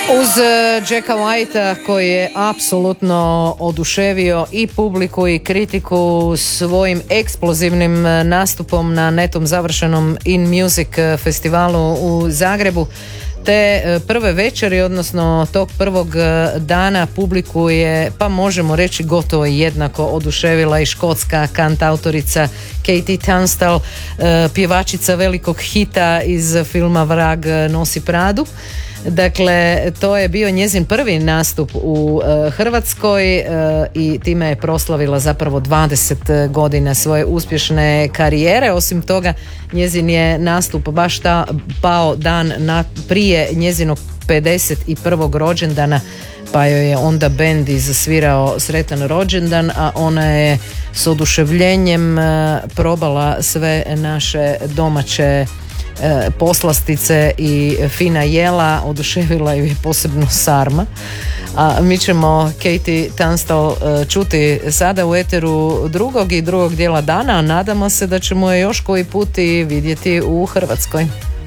Uz Jacka Whitea koji je apsolutno oduševio i publiku i kritiku svojim eksplozivnim nastupom na netom završenom In Music festivalu u Zagrebu, te prve večeri, odnosno tog prvog dana, publiku je, pa možemo reći, gotovo jednako oduševila i škotska kantautorica Katie Tunstall, pjevačica velikog hita iz filma Vrag nosi Pradu. Dakle, to je bio njezin prvi nastup u Hrvatskoj i time je proslavila zapravo 20 godina svoje uspješne karijere. Osim toga, njezin je nastup baš pao dan prije njezinog 51. rođendana, pa joj je onda bend izsvirao sretan rođendan, a ona je s oduševljenjem probala sve naše domaće poslastice i fina jela. Oduševila ju je posebno sarma. A mi ćemo Katie Tunstall čuti sada u eteru drugog dijela dana, a nadamo se da ćemo je još koji put i vidjeti u Hrvatskoj.